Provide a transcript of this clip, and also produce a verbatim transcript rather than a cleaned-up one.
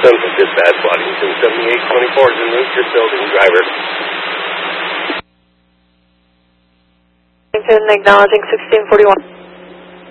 Dispatch, Waddington seventy-eight twenty-four is en route to building, driver. Waddington acknowledging sixteen forty-one.